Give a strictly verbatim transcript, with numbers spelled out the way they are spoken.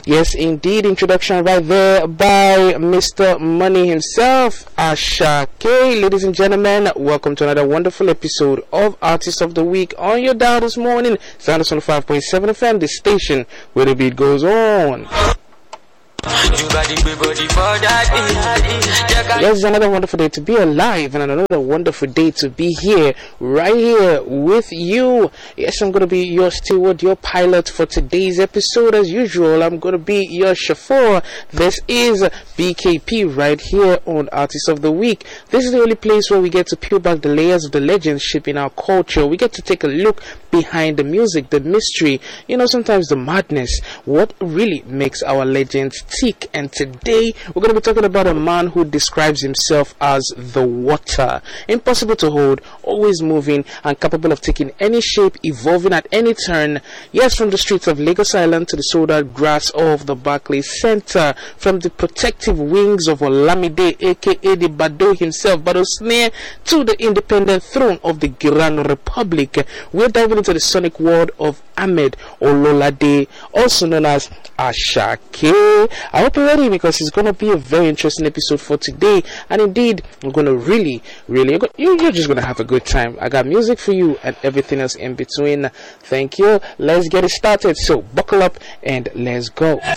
Yes, indeed. Introduction right there by Mister Money himself, Ashake. Ladies and gentlemen, welcome to another wonderful episode of Artist of the Week on your dial this morning. Sound us on five point seven F M, the station where the beat goes on. Yes, another wonderful day to be alive and another wonderful day to be here, right here with you. Yes, I'm going to be your steward, your pilot for today's episode. As usual, I'm going to be your chauffeur. This is B K P right here on Artist of the Week. This is the only place where we get to peel back the layers of the legends shaping our culture. We get to take a look behind the music, the mystery, you know, sometimes the madness, what really makes our legends tick. And today we're going to be talking about a man who describes himself as the water, impossible to hold, always moving and capable of taking any shape, evolving at any turn. Yes, from the streets of Lagos Island to the sold-out grass of the Barclays Center, from the protective wings of Olamide, aka the Bado himself, Bado Snare, to the independent throne of the Grand Republic. We're diving into the sonic world of Ahmed Ololade, also known as Ashake. I hope you're ready because it's going to be a very interesting episode for today. And indeed, we're going to really, really, you're just going to have a good time. I got music for you and everything else in between. Thank you. Let's get it started. So buckle up and let's go.